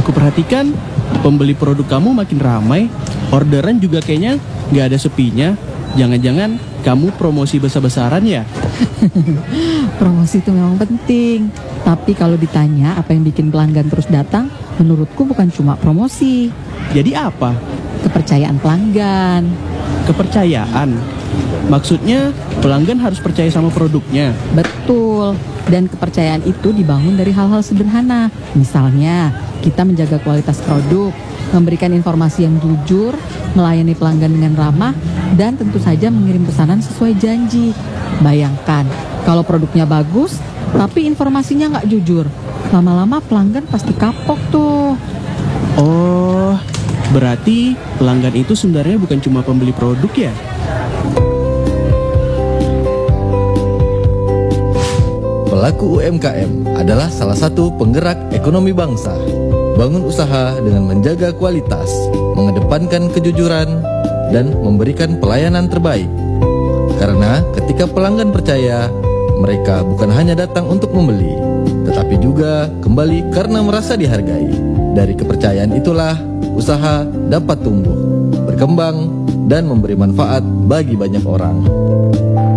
Aku perhatikan pembeli produk kamu makin ramai, orderan juga kayaknya nggak ada sepinya. Jangan-jangan kamu promosi besar-besaran ya? Promosi itu memang penting, tapi kalau ditanya apa yang bikin pelanggan terus datang, menurutku bukan cuma promosi, Jadi apa? kepercayaan pelanggan. Kepercayaan. Maksudnya pelanggan harus percaya sama produknya. Betul, dan kepercayaan itu dibangun dari hal-hal sederhana. Misalnya, kita menjaga kualitas produk, memberikan informasi yang jujur, melayani pelanggan dengan ramah, dan tentu saja mengirim pesanan sesuai janji. Bayangkan, kalau produknya bagus, tapi informasinya nggak jujur, lama-lama pelanggan pasti kapok tuh. Oh, berarti pelanggan itu sebenarnya bukan cuma pembeli produk ya? Pelaku UMKM adalah salah satu penggerak ekonomi bangsa. Bangun usaha dengan menjaga kualitas, mengedepankan kejujuran, dan memberikan pelayanan terbaik. Karena ketika pelanggan percaya, mereka bukan hanya datang untuk membeli, tetapi juga kembali karena merasa dihargai. Dari kepercayaan itulah usaha dapat tumbuh, berkembang, dan memberi manfaat bagi banyak orang.